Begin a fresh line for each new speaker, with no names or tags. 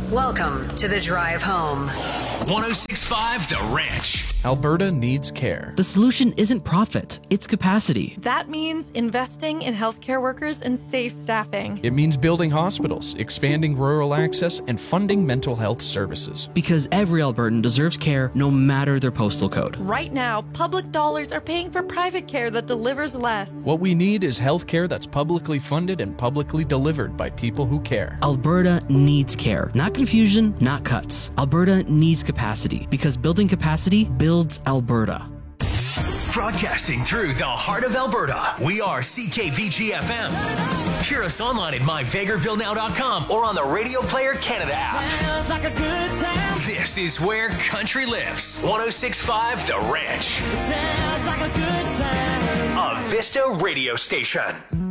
Welcome to the drive home.
106.5 The Ranch.
Alberta needs care.
The solution isn't profit, it's capacity.
That means investing in healthcare workers and safe staffing.
It means building hospitals, expanding rural access, and funding mental health services.
Because every Albertan deserves care no matter their postal code.
Right now, public dollars are paying for private care that delivers less.
What we need is health care that's publicly funded and publicly delivered by people who care.
Alberta needs care. Not confusion, not cuts. Alberta needs capacity. Because building capacity builds Alberta.
Broadcasting through the heart of Alberta, we are CKVG-FM. Hear us online at myvegrevillenow.com or on the Radio Player Canada app.
Like a good time.
This is where country lives. 106.5 The Ranch.
Sounds like a good time.
A Vista radio station.